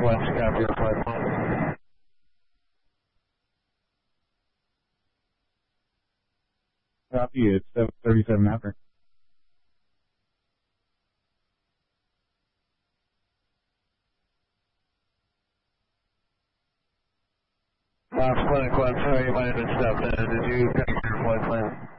West, copy your flight plan. Copy, it's 737 after. Clinic 1, sorry you might have been stopped in. Did you copy your flight plan?